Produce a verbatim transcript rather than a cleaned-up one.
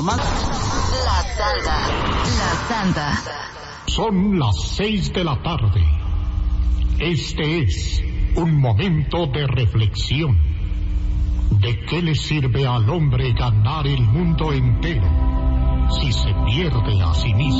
más. La tanda. La tanda. Son las seis de la tarde. Este es un momento de reflexión. ¿De qué le sirve al hombre ganar el mundo entero si se pierde a sí mismo?